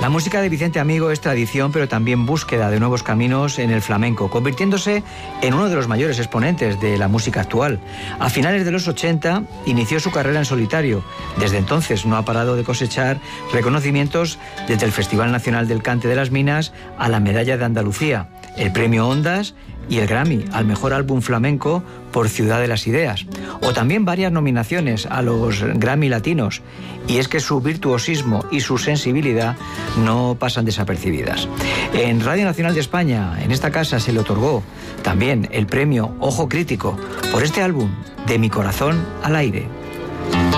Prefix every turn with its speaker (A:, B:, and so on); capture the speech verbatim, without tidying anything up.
A: La música de Vicente Amigo es tradición, pero también búsqueda de nuevos caminos en el flamenco, convirtiéndose en uno de los mayores exponentes de la música actual. A finales de los ochenta inició su carrera en solitario. Desde entonces no ha parado de cosechar reconocimientos, desde el Festival Nacional del Cante de las Minas a la Medalla de Andalucía, el Premio Ondas y el Grammy al Mejor Álbum Flamenco por Ciudad de las Ideas, o también varias nominaciones a los Grammy Latinos, y es que su virtuosismo y su sensibilidad no pasan desapercibidas. En Radio Nacional de España, en esta casa, se le otorgó también el premio Ojo Crítico por este álbum, De mi corazón al aire.